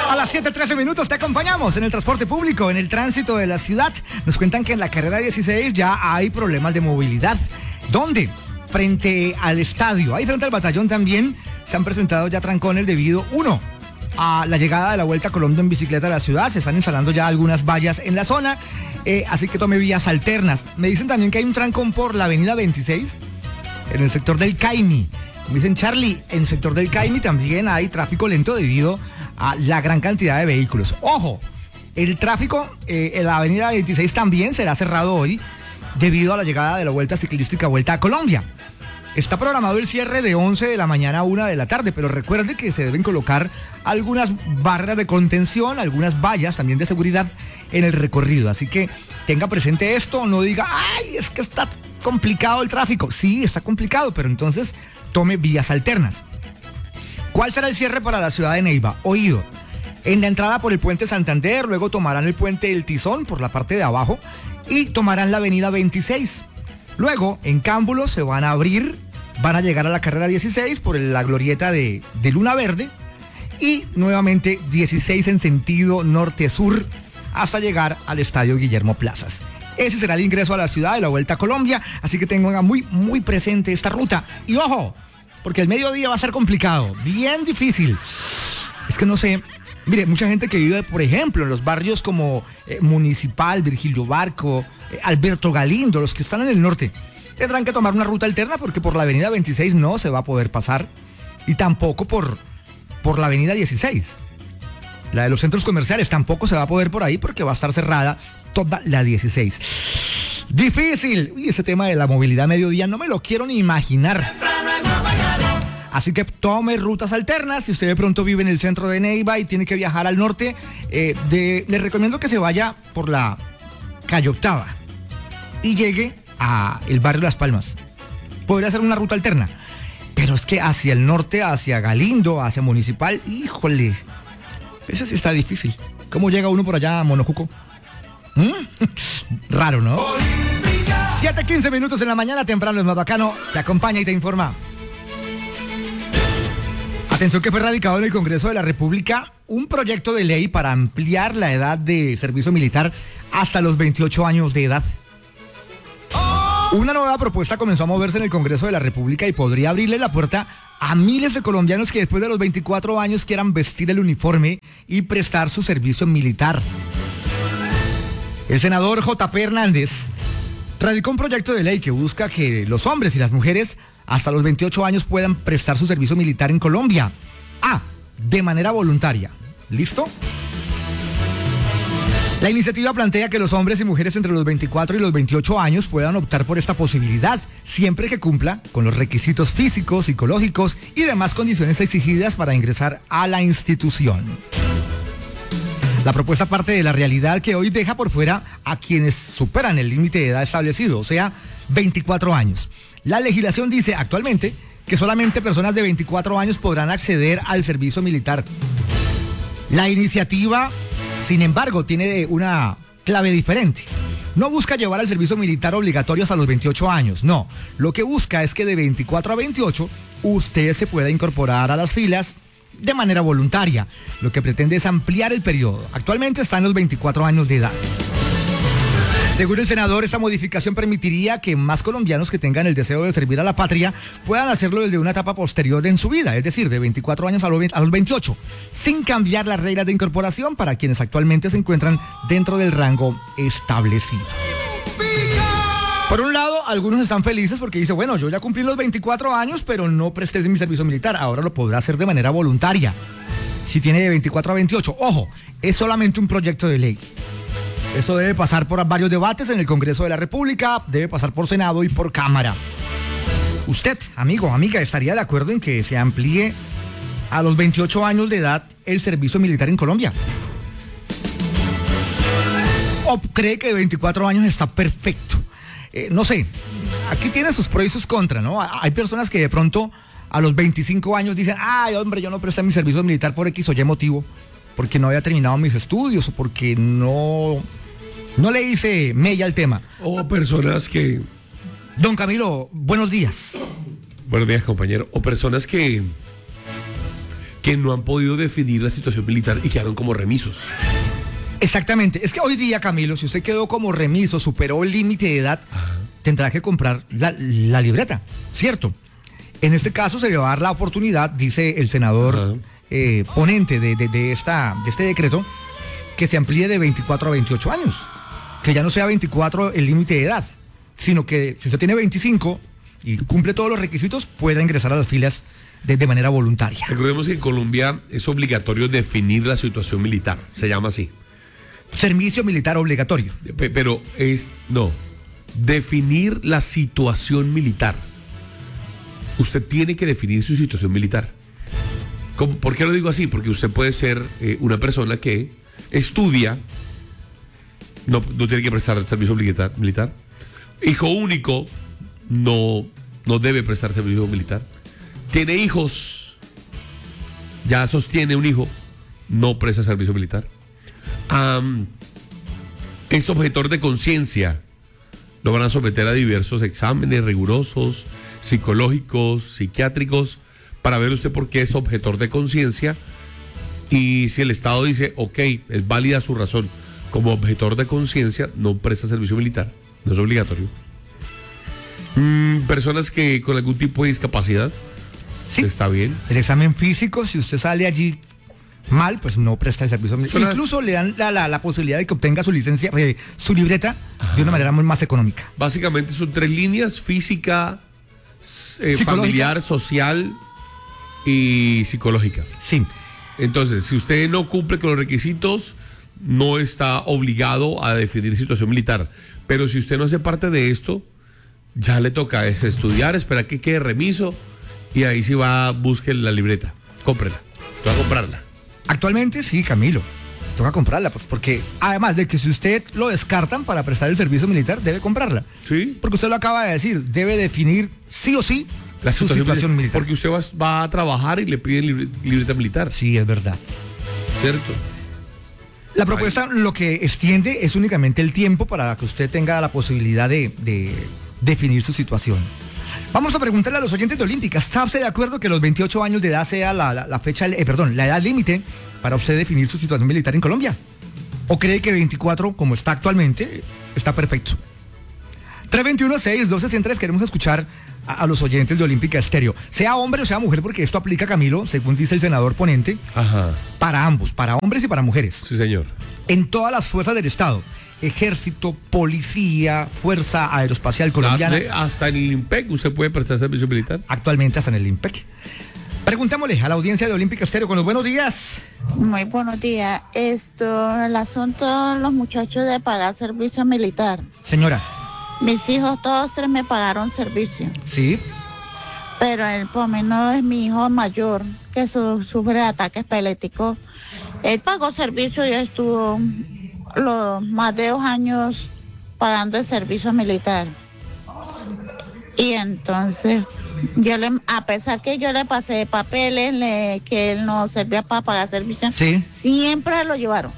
A las 7:13 te acompañamos en el transporte público, en el tránsito de la ciudad. Nos cuentan que en la carrera 16 ya hay problemas de movilidad. ¿Dónde? Frente al estadio. Ahí frente al batallón también se han presentado ya trancones debido, uno, a la llegada de la Vuelta a Colombia en bicicleta a la ciudad. Se están instalando ya algunas vallas en la zona, así que tome vías alternas. Me dicen también que hay un trancón por la avenida 26, en el sector del Caimi. Me dicen, Charlie, en el sector del Caimi también hay tráfico lento debido a la gran cantidad de vehículos. ¡Ojo! El tráfico en la avenida 26 también será cerrado hoy debido a la llegada de la Vuelta Ciclística Vuelta a Colombia. Está programado el cierre de 11 de la mañana a 1 de la tarde, pero recuerde que se deben colocar algunas barreras de contención, algunas vallas también de seguridad en el recorrido. Así que tenga presente esto, no diga, ¡ay, es que está complicado el tráfico! Sí, está complicado, pero entonces tome vías alternas. ¿Cuál será el cierre para la ciudad de Neiva? Oído. En la entrada por el puente Santander, luego tomarán el puente El Tizón por la parte de abajo y tomarán la avenida 26. Luego, en Cámbulos se van a abrir, van a llegar a la carrera 16 por la glorieta de Luna Verde y nuevamente 16 en sentido norte-sur hasta llegar al estadio Guillermo Plazas. Ese será el ingreso a la ciudad de la Vuelta a Colombia, así que tengan muy, muy presente esta ruta. Y ojo, porque el mediodía va a ser complicado, bien difícil. Es que no sé, mire, mucha gente que vive, por ejemplo, en los barrios como Municipal, Virgilio Barco, Alberto Galindo, los que están en el norte, tendrán que tomar una ruta alterna porque por la avenida 26 no se va a poder pasar y tampoco por la avenida 16. La de los centros comerciales tampoco se va a poder por ahí porque va a estar cerrada toda la 16. Difícil. Uy, ese tema de la movilidad a mediodía no me lo quiero ni imaginar. Así que tome rutas alternas. Si usted de pronto vive en el centro de Neiva y tiene que viajar al norte, le recomiendo que se vaya por la calle Octava y llegue a el barrio Las Palmas. Podría ser una ruta alterna, pero es que hacia el norte, hacia Galindo, hacia Municipal, híjole, ese sí está difícil. ¿Cómo llega uno por allá a Monocuco? Raro, ¿no? 7:15 en la mañana, temprano es más bacano, te acompaña y te informa. Atención que fue radicado en el Congreso de la República un proyecto de ley para ampliar la edad de servicio militar hasta los 28 años de edad. Una nueva propuesta comenzó a moverse en el Congreso de la República y podría abrirle la puerta a miles de colombianos que después de los 24 años quieran vestir el uniforme y prestar su servicio militar. El senador J.P. Hernández radicó un proyecto de ley que busca que los hombres y las mujeres hasta los 28 años puedan prestar su servicio militar en Colombia. De manera voluntaria. ¿Listo? La iniciativa plantea que los hombres y mujeres entre los 24 y los 28 años puedan optar por esta posibilidad, siempre que cumpla con los requisitos físicos, psicológicos y demás condiciones exigidas para ingresar a la institución. La propuesta parte de la realidad que hoy deja por fuera a quienes superan el límite de edad establecido, o sea, 24 años. La legislación dice actualmente que solamente personas de 24 años podrán acceder al servicio militar. La iniciativa, sin embargo, tiene una clave diferente. No busca llevar al servicio militar obligatorio hasta los 28 años, no. Lo que busca es que de 24 a 28 usted se pueda incorporar a las filas de manera voluntaria. Lo que pretende es ampliar el periodo. Actualmente está en los 24 años de edad. Según el senador, esta modificación permitiría que más colombianos que tengan el deseo de servir a la patria puedan hacerlo desde una etapa posterior en su vida, es decir, de 24 años a los 28, sin cambiar las reglas de incorporación para quienes actualmente se encuentran dentro del rango establecido. Por un lado, algunos están felices porque dicen, bueno, yo ya cumplí los 24 años, pero no presté mi servicio militar, ahora lo podrá hacer de manera voluntaria, si tiene de 24 a 28. Ojo, es solamente un proyecto de ley. Eso debe pasar por varios debates en el Congreso de la República, debe pasar por Senado y por Cámara. Usted, amigo, amiga, ¿estaría de acuerdo en que se amplíe a los 28 años de edad el servicio militar en Colombia? ¿O cree que de 24 años está perfecto? No sé, aquí tiene sus pros y sus contras, ¿no? Hay personas que de pronto a los 25 años dicen, ay, hombre, yo no presté mi servicio militar por X o Y motivo, porque no había terminado mis estudios o porque no le hice mella al tema. O personas que... Don Camilo, buenos días. Buenos días, compañero. O personas que que no han podido definir la situación militar y quedaron como remisos. Exactamente. Es que hoy día, Camilo, si usted quedó como remiso, superó el límite de edad, tendrá que comprar la libreta, ¿cierto? En este caso se le va a dar la oportunidad, dice el senador ponente de este decreto, que se amplíe de 24 a 28 años. Que ya no sea 24 el límite de edad, sino que si usted tiene 25 y cumple todos los requisitos, pueda ingresar a las filas de manera voluntaria. Recordemos que en Colombia es obligatorio definir la situación militar, se llama así. Servicio militar obligatorio. Pero definir la situación militar. Usted tiene que definir su situación militar. ¿Por qué lo digo así? Porque usted puede ser una persona que estudia, no tiene que prestar servicio militar. Hijo único, no debe prestar servicio militar. Tiene hijos, ya sostiene un hijo, no presta servicio militar. Es objetor de conciencia, lo van a someter a diversos exámenes rigurosos, psicológicos, psiquiátricos, para ver usted por qué es objetor de conciencia, y si el Estado dice, ok, es válida su razón como objetor de conciencia, no presta servicio militar, no es obligatorio. Personas que con algún tipo de discapacidad, sí, está bien. El examen físico, si usted sale allí mal, pues no presta el servicio militar. Incluso le dan la posibilidad de que obtenga su licencia, su libreta, de una manera muy más económica. Básicamente son 3 líneas: física, familiar, social y psicológica. Sí. Entonces, si usted no cumple con los requisitos, no está obligado a definir situación militar. Pero si usted no hace parte de esto, ya le toca es estudiar, esperar que quede remiso, y ahí sí va, busque la libreta, cómprela, va a comprarla. Actualmente sí, Camilo, toca comprarla, pues porque además de que si usted lo descartan para prestar el servicio militar, debe comprarla. Sí. Porque usted lo acaba de decir, debe definir sí o sí su situación militar. Porque usted va a trabajar y le piden libreta militar. Sí, es verdad. ¿Cierto? La propuesta lo que extiende es únicamente el tiempo para que usted tenga la posibilidad de definir su situación. Vamos a preguntarle a los oyentes de Olímpica, ¿está usted de acuerdo que los 28 años de edad sea la fecha, la edad límite para usted definir su situación militar en Colombia? ¿O cree que 24, como está actualmente, está perfecto? 321-612-103, queremos escuchar a los oyentes de Olímpica Estéreo, sea hombre o sea mujer, porque esto aplica, Camilo, según dice el senador ponente, para ambos, para hombres y para mujeres. Sí, señor. En todas las fuerzas del Estado. Ejército, policía, Fuerza Aeroespacial Colombiana. Hasta en el IMPEC usted puede prestar servicio militar. Actualmente hasta en el IMPEC. Preguntémosle a la audiencia de Olímpica Estéreo con los buenos días. Muy buenos días. El asunto de los muchachos de pagar servicio militar. Señora. Mis hijos todos 3 me pagaron servicio. Sí. Pero por lo menos es mi hijo mayor que sufre de ataques epilépticos. Él pagó servicio y estuvo más de 2 años pagando el servicio militar. Y entonces, a pesar que yo le pasé papeles que él no servía para pagar servicio, sí, siempre lo llevaron.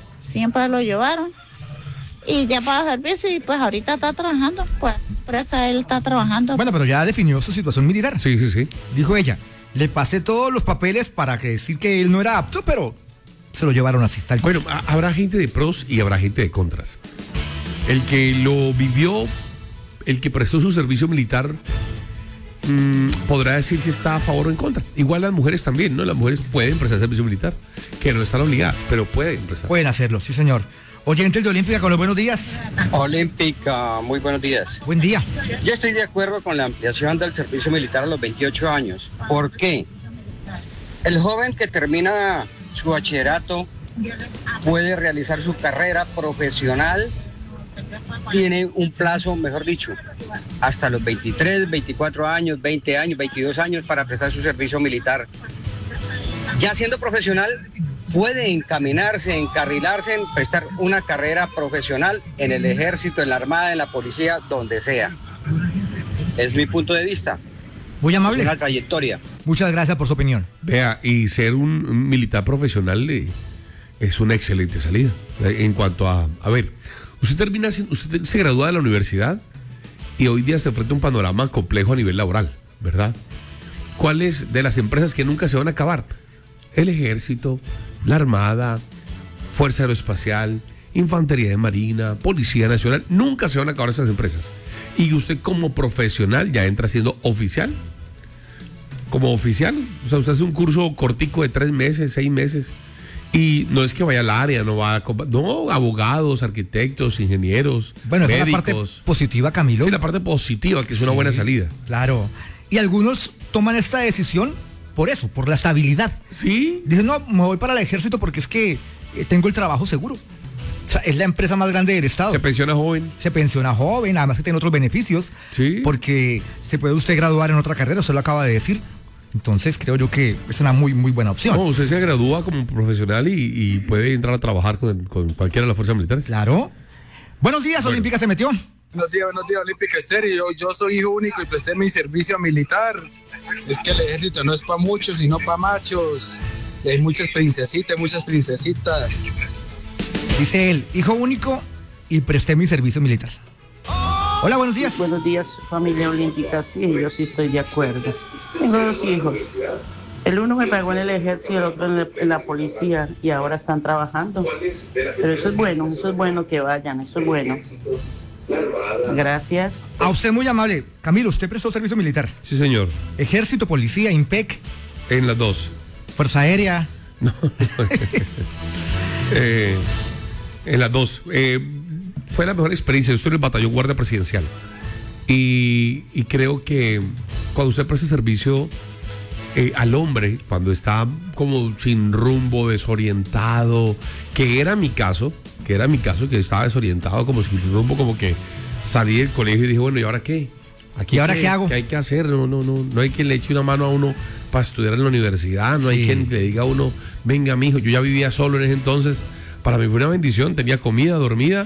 Y ya paga servicio y pues ahorita está trabajando, pues presa él está trabajando. Bueno, pero ya definió su situación militar. Sí. Dijo ella, le pasé todos los papeles para decir que él no era apto, pero se lo llevaron así, tal cual. Bueno, habrá gente de pros y habrá gente de contras. El que lo vivió, el que prestó su servicio militar, podrá decir si está a favor o en contra. Igual las mujeres también, ¿no? Las mujeres pueden prestar servicio militar, que no están obligadas, pero pueden prestar. Pueden hacerlo, sí, señor. Oyentes de Olímpica, con los buenos días. Olímpica, muy buenos días. Buen día. Yo estoy de acuerdo con la ampliación del servicio militar a los 28 años. ¿Por qué? El joven que termina su bachillerato puede realizar su carrera profesional, tiene un plazo, mejor dicho, hasta los 23, 24 años, 20 años, 22 años para prestar su servicio militar. Ya siendo profesional, puede encaminarse, encarrilarse en prestar una carrera profesional en el ejército, en la armada, en la policía, donde sea. Es mi punto de vista. Muy amable. Es una trayectoria. Muchas gracias por su opinión. Vea, y ser un militar profesional es una excelente salida. En cuanto a ver, usted se gradúa de la universidad y hoy día se enfrenta a un panorama complejo a nivel laboral, ¿verdad? ¿Cuáles de las empresas que nunca se van a acabar? el ejército, la armada, Fuerza Aeroespacial, Infantería de Marina, Policía Nacional, nunca se van a acabar esas empresas. Y usted como profesional ya entra siendo oficial. Como oficial, o sea, usted hace un curso cortico de 3 meses, 6 meses. Y no es que vaya al área, no, abogados, arquitectos, ingenieros, bueno, esa médicos. es la parte positiva, Camilo. Sí, la parte positiva, que es una buena salida. Claro. Y algunos toman esta decisión por eso, por la estabilidad. Sí. Dicen, no, me voy para el ejército porque es que tengo el trabajo seguro. O sea, es la empresa más grande del estado. Se pensiona joven. Se pensiona joven, además que tiene otros beneficios. Sí. Porque se puede usted graduar en otra carrera, usted lo acaba de decir. Entonces creo yo que es una muy, muy buena opción. No, usted se gradúa como profesional y puede entrar a trabajar con cualquiera de las fuerzas militares. Claro. Buenos días, Bueno. Olímpica se metió. Buenos días, Olímpica Estéreo. Yo soy hijo único y presté mi servicio militar. Es que el ejército no es para muchos, sino para machos. Y hay muchas princesitas, muchas princesitas. Dice él, hijo único y presté mi servicio militar. Hola, buenos días. Buenos días, familia olímpica. Sí, yo sí estoy de acuerdo. Tengo 2 hijos. El uno me pagó en el ejército y el otro en la policía y ahora están trabajando. Pero eso es bueno que vayan, eso es bueno. Gracias. A usted muy amable. Camilo, usted prestó servicio militar. Sí, señor. Ejército, policía, IMPEC, En las 2. Fuerza Aérea. En las 2. Fue la mejor experiencia. Yo estoy en el batallón guardia presidencial. Y creo que cuando usted presta servicio al hombre, cuando está como sin rumbo, desorientado, que era mi caso, que estaba desorientado, como sin rumbo, como que salí del colegio y dije, bueno, ¿y ahora qué? ¿Y ahora qué hago? ¿Qué hay que hacer? No hay quien le eche una mano a uno para estudiar en la universidad, no hay quien le diga a uno, venga, mijo. Yo ya vivía solo en ese entonces. Para mí fue una bendición, tenía comida, dormida,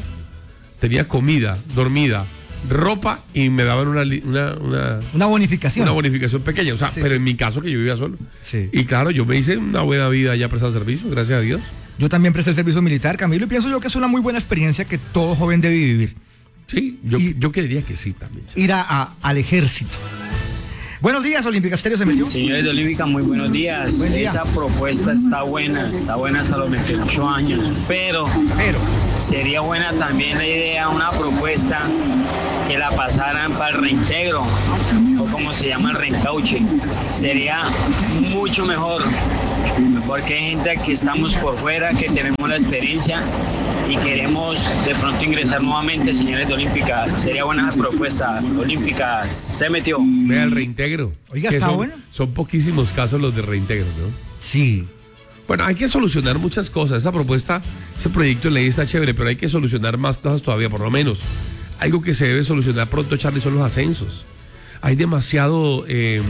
ropa y me daban Una bonificación. una bonificación pequeña, o sea, Sí, pero sí. en mi caso que yo vivía solo. Sí. Y claro, yo me hice una buena vida ya prestando servicio, gracias a Dios. Yo también presté servicio militar, Camilo, y pienso yo que es una muy buena experiencia que todo joven debe vivir. Sí, yo creería que sí también. Ir al ejército. Buenos días, Olímpica Estéreo se metió. Señores de Olímpica, muy buenos días. Buen día. Esa propuesta está buena hasta los 28 años, pero sería buena también la idea, una propuesta que la pasaran para el reintegro, o como se llama el reencauche. Sería mucho mejor, porque hay gente que estamos por fuera, que tenemos la experiencia y queremos de pronto ingresar nuevamente, señores de Olímpica. Sería buena propuesta. Olímpica se metió. Vea el reintegro. Oiga, que está son, bueno. Son poquísimos casos los de reintegro, ¿no? Sí. Bueno, hay que solucionar muchas cosas. Esa propuesta, ese proyecto de ley está chévere, pero hay que solucionar más cosas todavía, por lo menos. Algo que se debe solucionar pronto, Charlie, son los ascensos. Hay demasiado...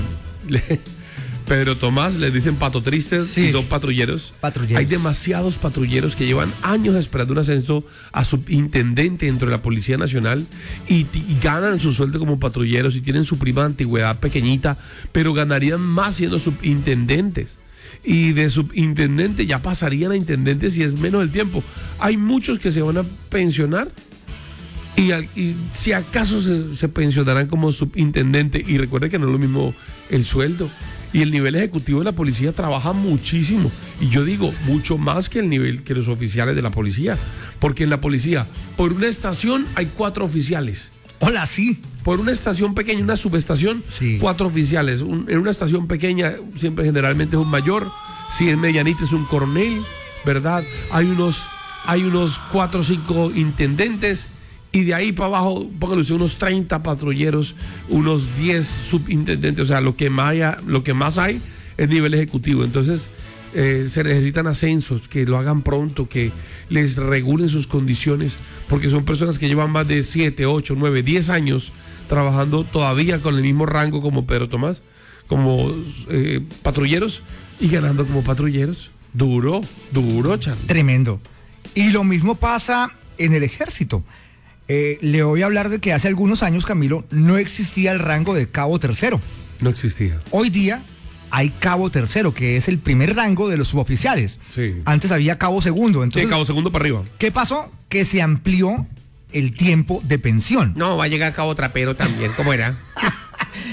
Pedro Tomás, les dicen pato tristes, Sí. y son patrulleros. Patrulleros. Hay demasiados patrulleros que llevan años esperando un ascenso a subintendente dentro de la Policía Nacional y ganan su sueldo como patrulleros y tienen su prima de antigüedad pequeñita, pero ganarían más siendo subintendentes. Y de subintendente ya pasarían a intendentes si es menos el tiempo. Hay muchos que se van a pensionar y si acaso se pensionarán como subintendente. Y recuerde que no es lo mismo el sueldo. Y el nivel ejecutivo de la policía trabaja muchísimo. Y yo digo, mucho más que el nivel que los oficiales de la policía. Porque en la policía, por una estación hay 4 oficiales. Hola, sí. Por una estación pequeña, una subestación, Sí. 4 oficiales. En una estación pequeña, siempre generalmente es un mayor. Si es medianita, es un coronel, ¿verdad? Hay unos 4 o 5 intendentes. Y de ahí para abajo, pónganle usted unos 30 patrulleros, unos 10 subintendentes. O sea, lo que más hay es nivel ejecutivo. Entonces, se necesitan ascensos, que lo hagan pronto, que les regulen sus condiciones, porque son personas que llevan más de 7, 8, 9, 10 años trabajando todavía con el mismo rango como Pedro Tomás, como patrulleros, y ganando como patrulleros. Duro, Charlie. Tremendo. Y lo mismo pasa en el ejército. Le voy a hablar de que hace algunos años, Camilo, no existía el rango de cabo tercero. No existía. Hoy día hay cabo tercero, que es el primer rango de los suboficiales. Sí. Antes había cabo segundo. Entonces, Sí, cabo segundo para arriba. ¿qué pasó? Que se amplió el tiempo de pensión. No, va a llegar cabo trapero también, ¿cómo era?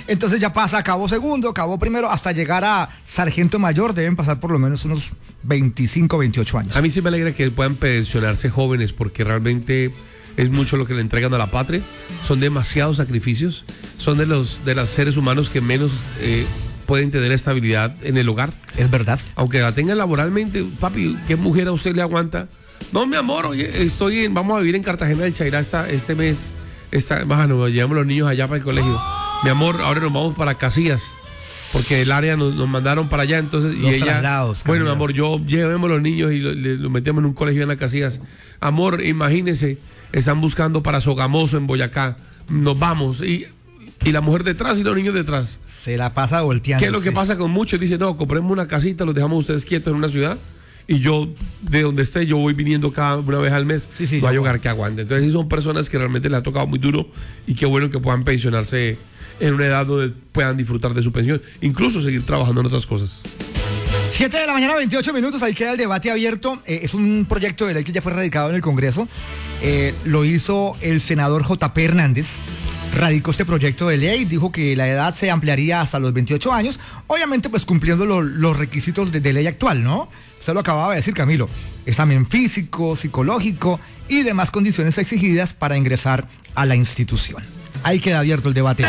Entonces ya pasa a cabo segundo, cabo primero, hasta llegar a sargento mayor deben pasar por lo menos unos 25, 28 años. A mí sí me alegra que puedan pensionarse jóvenes porque realmente es mucho lo que le entregan a la patria. Son demasiados sacrificios. Son de los seres humanos que menos pueden tener estabilidad en el hogar. Es verdad. Aunque la tengan laboralmente, papi, ¿qué mujer a usted le aguanta? No, mi amor, oye, vamos a vivir en Cartagena del Chairá este mes. Nos llevamos los niños allá para el colegio. Mi amor, ahora nos vamos para Casillas. Porque el área nos mandaron para allá, entonces. Los traslados, bueno, mi amor, llevemos los niños y los metemos en un colegio en las Casillas. Amor, imagínense, están buscando para Sogamoso en Boyacá. Nos vamos. Y la mujer detrás y los niños detrás. Se la pasa volteando. ¿Qué es lo que pasa con muchos? Dice, no, compremos una casita, los dejamos ustedes quietos en una ciudad. Y yo, de donde esté, yo voy viniendo cada una vez al mes. Sí, no hay hogar que aguante. Entonces, sí son personas que realmente les ha tocado muy duro y qué bueno que puedan pensionarse en una edad donde puedan disfrutar de su pensión, incluso seguir trabajando en otras cosas. 7 de la mañana, 28 minutos, ahí queda el debate abierto. Es un proyecto de ley que ya fue radicado en el Congreso. Lo hizo el senador JP Hernández. Radicó este proyecto de ley, dijo que la edad se ampliaría hasta los 28 años, obviamente pues cumpliendo los requisitos de ley actual, ¿no? Usted lo acababa de decir, Camilo, examen físico, psicológico y demás condiciones exigidas para ingresar a la institución. Ahí queda abierto el debate.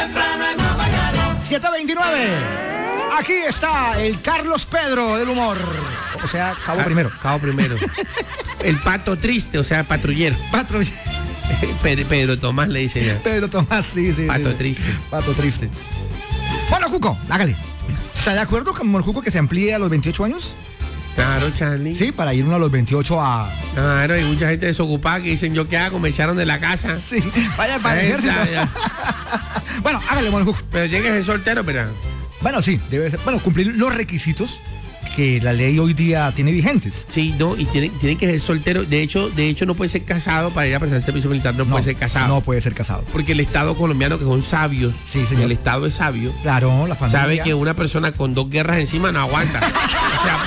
7:29. Aquí está el Carlos Pedro del humor. O sea, cabo primero. Cabo primero. El pato triste, o sea, patrullero. Pedro Tomás le dice ya. Pedro Tomás, sí. Pato triste. Pato triste. Bueno, Cuco, hágale. ¿Está de acuerdo con Cuco que se amplíe a los 28 años? Claro, Charlie. Sí, para ir uno a los 28 a... Claro, hay mucha gente desocupada que dicen, ¿yo qué hago? Me echaron de la casa. Sí, vaya para el ejército. Bueno, hágale, Cuco. Pero llegue a ser soltero, pero... Bueno, sí, debe ser. Bueno, cumplir los requisitos que la ley hoy día tiene vigentes. Sí, no, y tiene que ser soltero. De hecho, no puede ser casado para ir a prestar el servicio militar, no puede ser casado. No puede ser casado. Porque el Estado colombiano, que son sabios, sí, señor. El Estado es sabio. Claro, la familia. Sabe que una persona con 2 guerras encima no aguanta. O sea,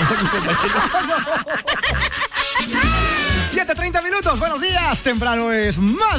7:30 minutos, buenos días, temprano es más.